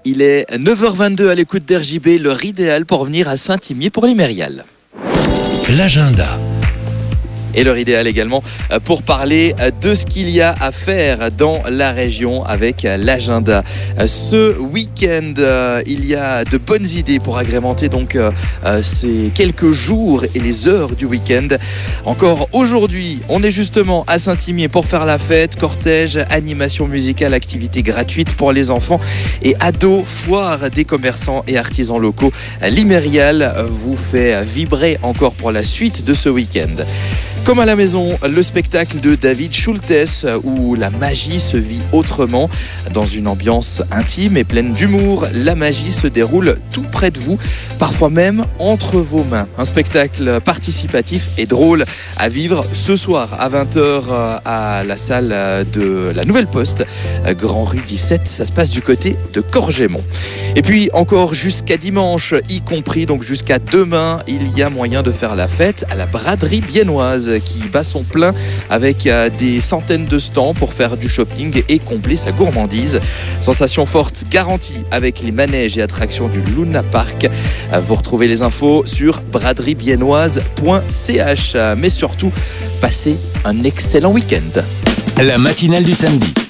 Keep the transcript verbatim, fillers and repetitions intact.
Il est neuf heures vingt-deux à l'écoute d'R J B, l'heure idéale pour venir à Saint-Imier pour les Mériales. L'agenda. Et l'heure idéale également pour parler de ce qu'il y a à faire dans la région avec l'agenda. Ce week-end, il y a de bonnes idées pour agrémenter donc ces quelques jours et les heures du week-end. Encore aujourd'hui, on est justement à Saint-Imier pour faire la fête, cortège, animation musicale, activités gratuites pour les enfants et ados, foire des commerçants et artisans locaux. L'Imérial vous fait vibrer encore pour la suite de ce week-end. Comme à la maison, le spectacle de David Schultes où la magie se vit autrement. Dans une ambiance intime et pleine d'humour, la magie se déroule tout près de vous, parfois même entre vos mains. Un spectacle participatif et drôle à vivre ce soir à vingt heures à la salle de la Nouvelle Poste, Grand Rue dix-sept. Ça se passe du côté de Corgémont. Et puis encore jusqu'à dimanche, y compris donc jusqu'à demain, il y a moyen de faire la fête à la braderie biennoise qui bat son plein avec des centaines de stands pour faire du shopping et combler sa gourmandise. Sensation forte garantie avec les manèges et attractions du Luna Park. Vous retrouvez les infos sur braderie biennoise point c h. Mais surtout, passez un excellent week-end. La matinale du samedi.